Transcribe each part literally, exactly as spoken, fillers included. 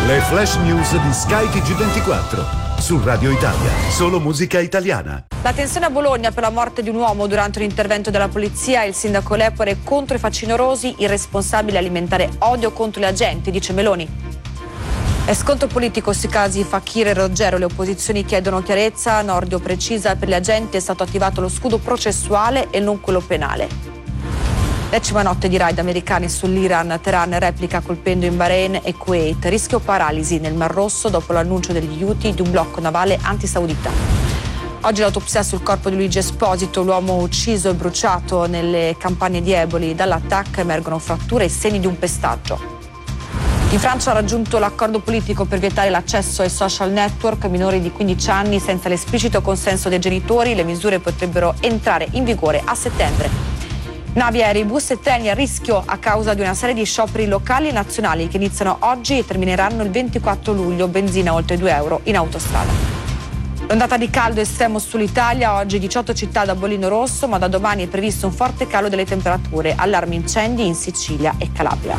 Le flash news di Sky T G ventiquattro. Su Radio Italia, solo musica italiana. La tensione a Bologna per la morte di un uomo durante un intervento della polizia. Il sindaco Lepore contro i facinorosi, irresponsabile alimentare odio contro gli agenti, dice Meloni. È scontro politico sui casi Fakir e Roggero. Le opposizioni chiedono chiarezza. Nordio precisa: per gli agenti è stato attivato lo scudo processuale e non quello penale. Decima notte di raid americani sull'Iran. Teheran replica colpendo in Bahrain e Kuwait. Rischio paralisi nel Mar Rosso dopo l'annuncio degli Houthi di un blocco navale antisaudita. Oggi l'autopsia sul corpo di Luigi Esposito, l'uomo ucciso e bruciato nelle campagne di Eboli. Dall'attacco emergono fratture e segni di un pestaggio. In Francia ha raggiunto l'accordo politico per vietare l'accesso ai social network a minori di quindici anni senza l'esplicito consenso dei genitori. Le misure potrebbero entrare in vigore a settembre. Navi, aerei, bus e treni a rischio a causa di una serie di scioperi locali e nazionali che iniziano oggi e termineranno il ventiquattro luglio. Benzina oltre due euro in autostrada. L'ondata di caldo estremo sull'Italia. Oggi diciotto città da bollino rosso, ma da domani è previsto un forte calo delle temperature. Allarmi incendi in Sicilia e Calabria.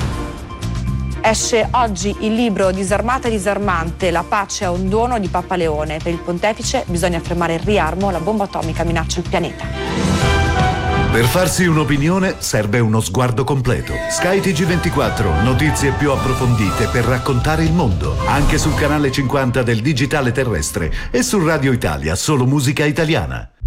Esce oggi il libro Disarmata e disarmante, la pace è un dono di Papa Leone. Per il pontefice bisogna fermare il riarmo, la bomba atomica minaccia il pianeta. Per farsi un'opinione serve uno sguardo completo. Sky T G ventiquattro, notizie più approfondite per raccontare il mondo. Anche sul canale cinquanta del digitale terrestre e su Radio Italia, solo musica italiana.